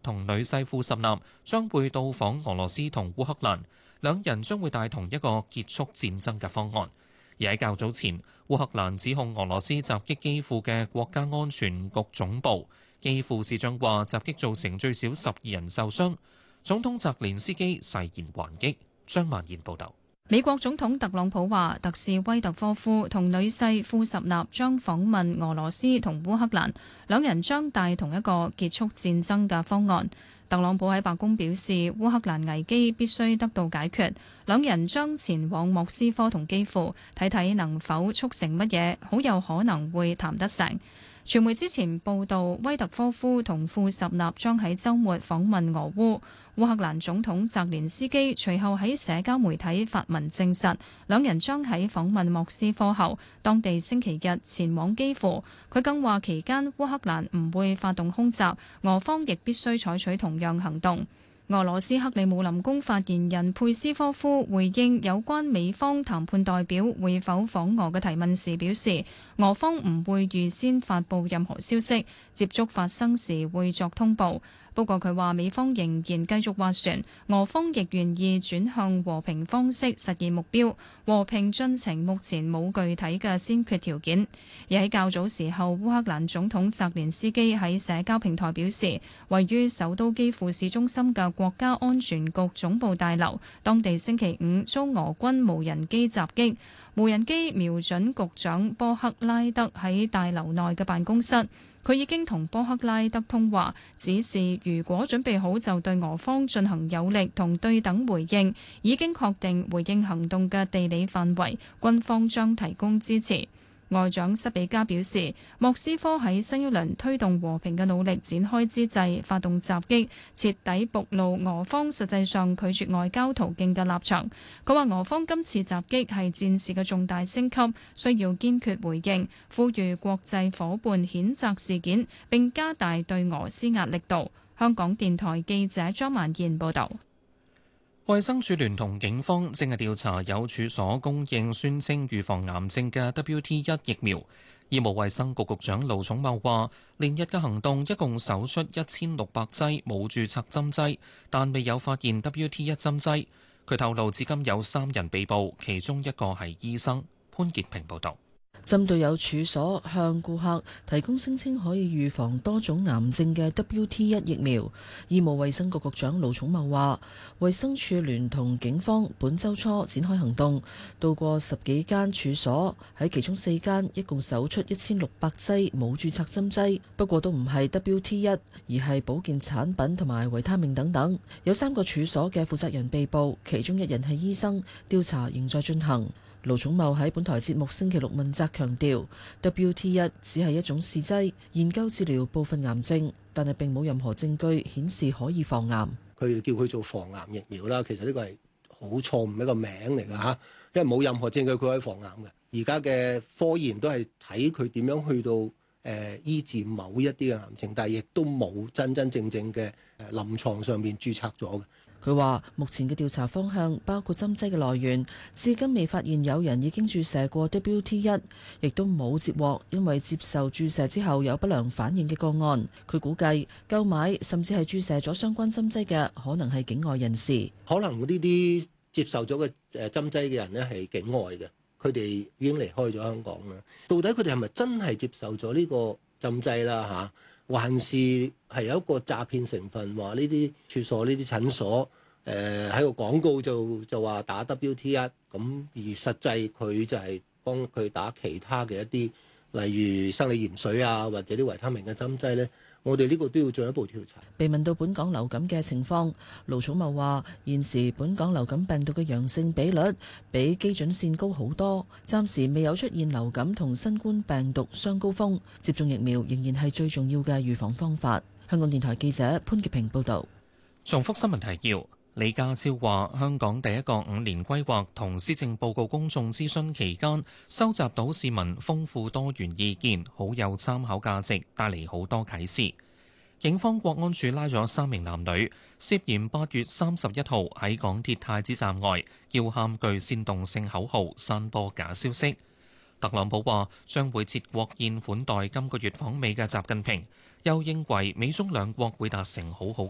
同女婿庫什納將會到訪俄羅斯同烏克蘭，兩人將會帶同一個結束戰爭嘅方案。而喺較早前，烏克蘭指控俄羅斯襲擊基輔嘅國家安全局總部，基輔市長話襲擊造成最少12人受傷。總統澤連斯基誓言還擊。張曼燕報導。 美國總統特朗普話，特使威特科夫同女婿庫什納將訪問俄羅斯同烏克蘭，兩人將帶同一個結束戰爭嘅方案。特朗普喺白宮表示，烏克蘭危機必須得到解決，兩人將前往莫斯科同基輔，睇睇能否促成乜嘢，好有可能會談得成。傳媒之前報道，威特科夫同庫什納將喺週末訪問俄烏。烏克蘭總統澤連斯基隨後喺社交媒體發文證實，兩人將喺訪問莫斯科後，當地星期日前往基輔。佢更話期間烏克蘭唔會發動空襲，俄方亦必須採取同樣行動。俄羅斯克里姆林宮發言人佩斯科夫回應有關美方談判代表會否訪俄嘅提問時表示，俄方唔會預先發布任何消息，接觸發生時會作通報。不過佢話美方仍然繼續斡旋，俄方亦願意轉向和平方式實現目標。和平進程目前冇具體嘅先決條件。而喺較早時候，烏克蘭總統澤連斯基喺社交平台表示，位於首都基輔市中心嘅國家安全局總部大樓，當地星期五遭俄軍無人機襲擊，無人機瞄準局長波克拉德喺大樓內嘅辦公室。佢已經同波克拉德通話，指示如果準備好就對俄方進行有力同對等回應，已經確定回應行動嘅地理範圍，軍方將提供支持。外長塞比加表示，莫斯科喺新一輪推動和平嘅努力展開之際發動襲擊，徹底暴露俄方實際上拒絕外交途徑嘅立場。佢話俄方今次襲擊係戰事嘅重大升級，需要堅決回應，呼籲國際夥伴譴責事件並加大對俄施壓力度。香港電台記者張曼燕報導。 衛生署聯同警方正係調查有處所供應宣稱預防癌症嘅 WT1 疫苗。醫務衛生局局長盧寵茂話，連日嘅行動一共搜出1600劑冇註冊針劑，但未有發現 WT1 針劑。佢透露至今有3人被捕，其中一個係醫生。潘潔平報導。 針對有處所向顧客提供聲稱可以預防多種癌症嘅 WT1 疫苗，醫務衛生局局長盧寵茂話，衛生署聯同警方本週初展開行動，到過10幾間處所，喺其中4間一共搜出1600劑冇註冊針劑，不過都唔係 WT1，而係保健產品同埋維他命等等。有3個處所嘅負責人被捕，其中1人係醫生，調查仍在進行。盧寵茂喺本台節目星期六問責強調 ，WT1 只係一種試劑，研究治療部分癌症，但係並冇任何證據顯示可以防癌。 佢哋叫佢做防癌疫苗啦，其實呢個係好錯誤一個名嚟㗎嚇，因為冇任何證據佢可以防癌嘅。而家嘅科研都係睇佢點樣去到醫治某一啲嘅癌症，但係亦都冇真真正正嘅臨床上面註冊咗嘅。 佢話：目前嘅調查方向包括針劑嘅來源，至今未發現有人已經注射過 WT1，亦都冇接獲因為接受注射之後有不良反應嘅個案。佢估計購買甚至係注射咗相關針劑嘅可能係境外人士， 可能呢啲接受咗嘅針劑嘅人呢係境外嘅，佢哋已經離開咗香港啦。到底佢哋係咪真係接受咗呢個針劑啦？嚇？還是係有一個詐騙成分，話呢啲處所、呢啲診所喺個廣告就話打 WT1，咁而實際佢就係幫佢打其他嘅一啲，例如生理鹽水啊，或者啲維他命嘅針劑呢。我哋呢個都要進一步調查。 被問到本港流感嘅情況，盧寵茂話：現時本港流感病毒嘅陽性比率比基準線高好多，暫時未有出現流感同新冠病毒雙高峰，接種疫苗仍然係最重要嘅預防方法。香港電台記者潘潔平報導。 重複新聞提要。李家超話：香港第一個5年規劃同施政報告公眾諮詢期間，收集到市民豐富多元意見，好有參考價值，帶嚟好多啟示。警方國安處拉咗3名男女，涉嫌8月31號喺港鐵太子站外叫喊具煽動性口號，散播假消息。特朗普話將會設國宴款待今個月訪美嘅習近平，又認為美中兩國會達成好好